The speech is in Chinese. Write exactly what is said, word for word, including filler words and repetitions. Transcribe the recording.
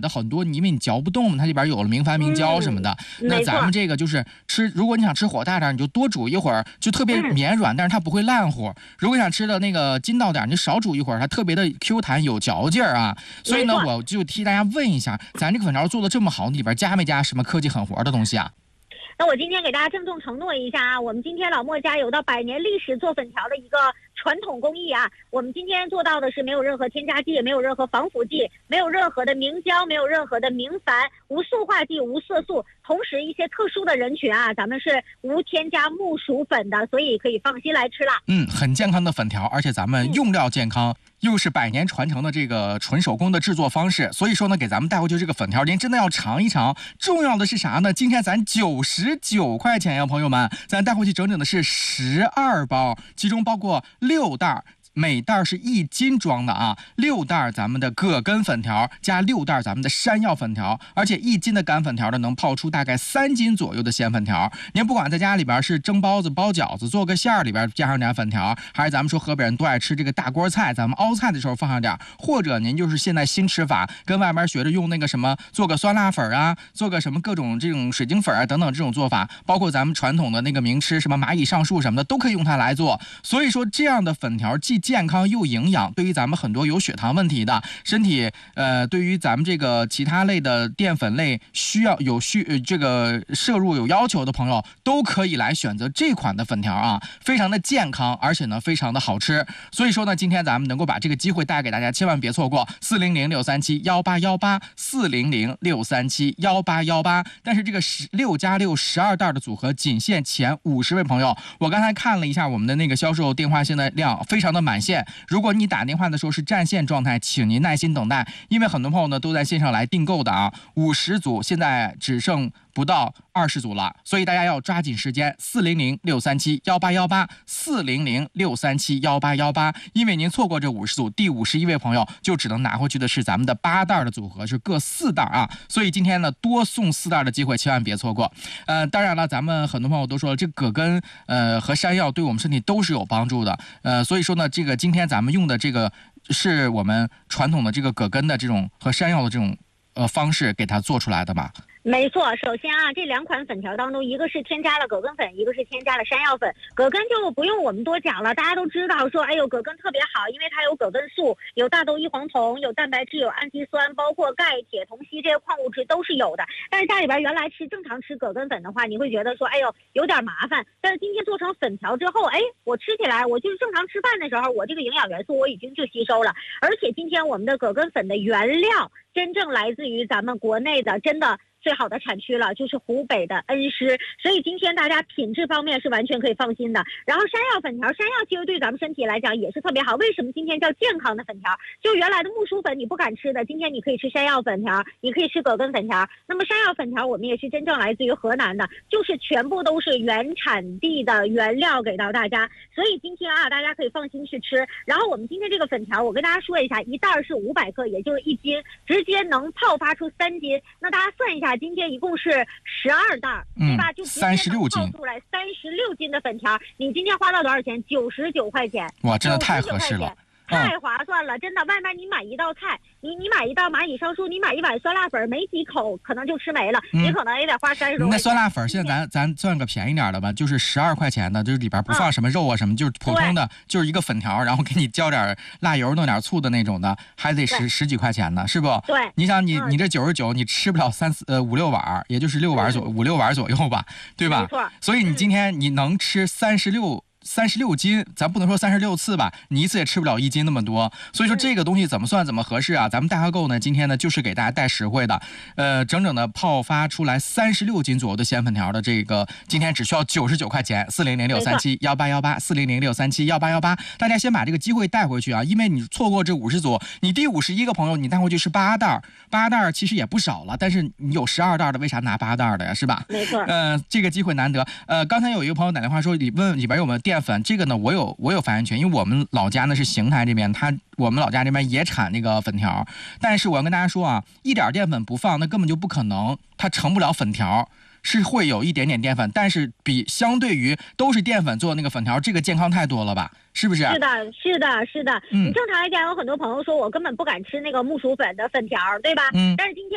的很多，因为你嚼不动，它里边有了明矾、明胶什么的。嗯、那咱们这个就是吃，如果你想吃火大点，你就多煮一会儿，就特别绵软，嗯、但是它不会烂乎。如果想吃的那个筋道点，你就少煮一会儿，它特别的 Q 弹有嚼劲儿啊。所以呢，我就替大家问一下，咱这个粉条做的这么好，里边加没加什么科技狠活的东西啊？ 那我今天给大家郑重承诺一下啊，我们今天老莫家有到百年历史做粉条的一个传统工艺啊，我们今天做到的是没有任何添加剂，没有任何防腐剂，没有任何的明胶，没有任何的明矾，无塑化剂，无色素。同时一些特殊的人群啊，咱们是无添加木薯粉的，所以可以放心来吃了。 嗯，很健康的粉条，而且咱们用料健康。嗯，又是百年传承的这个纯手工的制作方式，所以说呢，给咱们带回去这个粉条，您真的要尝一尝。重要的是啥呢？今天咱九十九块钱呀，朋友们，咱带回去整整的是十二包，其中包括六袋。每袋是一斤装的啊，六袋咱们的葛根粉条加六袋咱们的山药粉条，而且一斤的干粉条呢能泡出大概三斤左右的鲜粉条。您不管在家里边是蒸包子、包饺子，做个馅儿里边加上点粉条，还是咱们说河北人都爱吃这个大锅菜，咱们熬菜的时候放上点，或者您就是现在新吃法，跟外面学着用那个什么做个酸辣粉啊，做个什么各种这种水晶粉啊等等这种做法，包括咱们传统的那个名吃什么蚂蚁上树什么的，都可以用它来做。所以说这样的粉条既健康又营养，对于咱们很多有血糖问题的身体，呃，对于咱们这个其他类的淀粉类需要有需、呃、这个摄入有要求的朋友，都可以来选择这款的粉条啊，非常的健康，而且呢非常的好吃。所以说呢，今天咱们能够把这个机会带给大家，千万别错过四零零六三七幺八幺八四零零六三七幺八幺八。但是这个十六加六十二袋的组合仅限前五十位朋友。我刚才看了一下我们的那个销售电话现在量非常的满线。如果你打电话的时候是占线状态，请您耐心等待，因为很多朋友呢都在线上来订购的啊，五十组现在只剩不到二十组了，所以大家要抓紧时间，四零零六三七幺八幺八，四零零六三七幺八幺八，因为您错过这五十组，第五十一位朋友就只能拿回去的是咱们的八袋的组合，是各四袋啊，所以今天呢多送四袋的机会千万别错过。呃，当然了，咱们很多朋友都说了，这葛根呃和山药对我们身体都是有帮助的，呃，所以说呢，这个今天咱们用的这个是我们传统的这个葛根的这种和山药的这种呃方式给它做出来的吧。 没错，首先啊，这两款粉条当中，一个是添加了葛根粉，一个是添加了山药粉。葛根就不用我们多讲了，大家都知道说，哎呦，葛根特别好，因为它有葛根素，有大豆异黄酮，有蛋白质，有氨基酸，包括钙、铁、铜、硒这些矿物质都是有的。但是家里边原来吃正常吃葛根粉的话，你会觉得说，哎呦，有点麻烦。但是今天做成粉条之后，哎，我吃起来，我就是正常吃饭的时候，我这个营养元素我已经就吸收了。而且今天我们的葛根粉的原料真正来自于咱们国内的，真的最好的产区了，就是湖北的恩施，所以今天大家品质方面是完全可以放心的。然后山药粉条，山药其实对咱们身体来讲也是特别好。为什么今天叫健康的粉条？就原来的木薯粉你不敢吃的，今天你可以吃山药粉条，你可以吃葛根粉条。那么山药粉条我们也是真正来自于河南的，就是全部都是原产地的原料给到大家，所以今天啊大家可以放心去吃。然后我们今天这个粉条，我跟大家说一下，一袋是五百克，也就是一斤，直接能泡发出三斤。那大家算一下。今天一共是十二袋，对吧？就直接能泡出来三十六斤的粉条。你今天花到多少钱？九十九块钱。 哇，真的太合适了。 太划算了，真的。外面你买一道菜，你你买一道蚂蚁上树，你买一碗酸辣粉，没几口可能就吃没了，嗯、你可能也得花三十多块钱。 那酸辣粉现在咱咱算个便宜点的吧，就是十二块钱的，就是里边不放什么肉啊什么，嗯、就是普通的，就是一个粉条，然后给你浇点辣油，弄点醋的那种的，还得十十几块钱呢，是不？ 对。 你想你、嗯、你这九十九，你吃不了三四呃五六碗，也就是六碗左、嗯、五六碗左右吧，对吧？ 没错。 所以你今天你能吃三十六。三十六斤，咱不能说三十六次吧，你一次也吃不了一斤那么多，所以说这个东西怎么算怎么合适啊？咱们大客购呢，今天呢就是给大家带实惠的，呃，整整的泡发出来三十六斤左右的鲜粉条的这个，今天只需要九十九块钱，四零零六三七幺八幺八，四零零六三七幺八幺八，大家先把这个机会带回去啊，因为你错过这五十组，你第五十一个朋友你带回去是八袋，八袋其实也不少了，但是你有十二袋的，为啥拿八袋的呀？是吧？ 没错。 呃，这个机会难得。呃，刚才有一个朋友打电话说，你问里边有没有淀粉，这个呢我有我有发言权，因为我们老家呢是邢台这边，他我们老家这边也产那个粉条，但是我要跟大家说啊，一点淀粉不放那根本就不可能，它成不了粉条。是会有一点点淀粉，但是比相对于都是淀粉做的那个粉条，这个健康太多了吧？是不是？ 是的，是的，是的。嗯，正常来讲，有很多朋友说我根本不敢吃那个木薯粉的粉条，对吧？嗯。但是今天